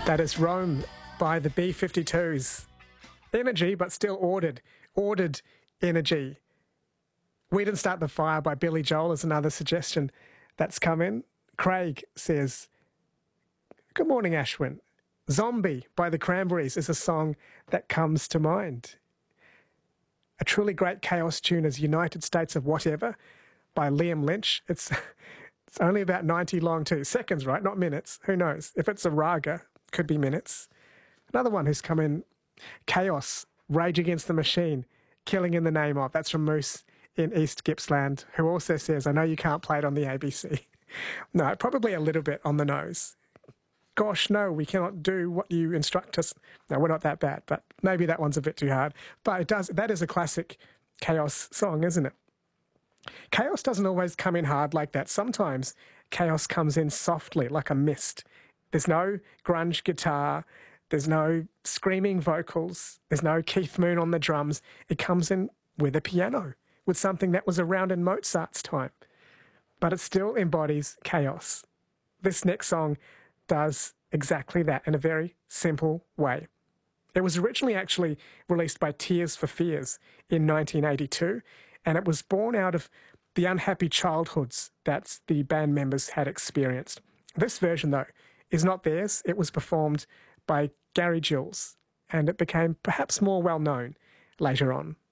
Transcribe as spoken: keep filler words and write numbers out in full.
That is Rome by the B fifty-twos. Energy, but still ordered. Ordered energy. We Didn't Start the Fire by Billy Joel is another suggestion that's come in. Craig says, good morning, Ashwin. Zombie by the Cranberries is a song that comes to mind. A truly great chaos tune is United States of Whatever by Liam Lynch. It's it's only about ninety long too. Seconds, right? Not minutes. Who knows? If it's a raga, could be minutes. Another one who's come in, Chaos, Rage Against the Machine, Killing in the Name of. That's from Moose in East Gippsland, who also says, I know you can't play it on the A B C. No, probably a little bit on the nose. Gosh, no, we cannot do what you instruct us. No, we're not that bad, but maybe that one's a bit too hard. But it does. That is a classic Chaos song, isn't it? Chaos doesn't always come in hard like that. Sometimes Chaos comes in softly, like a mist. There's no grunge guitar. There's no screaming vocals. There's no Keith Moon on the drums. It comes in with a piano, with something that was around in Mozart's time. But it still embodies chaos. This next song does exactly that in a very simple way. It was originally actually released by Tears for Fears in nineteen eighty-two, and it was born out of the unhappy childhoods that the band members had experienced. This version, though, is not theirs. It was performed by Gary Jules, and it became perhaps more well-known later on.